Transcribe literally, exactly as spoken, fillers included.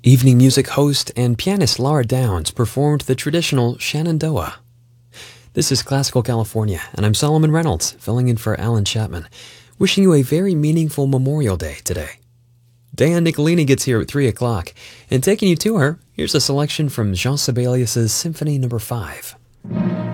Evening music host and pianist Laura Downs performed the traditional Shenandoah. This is Classical California, and I'm Solomon Reynolds, filling in for Alan Chapman, wishing you a very meaningful Memorial Day today. Diane Nicolini gets here at three o'clock, and taking you to her, here's a selection from Jean Sibelius' Symphony Number five.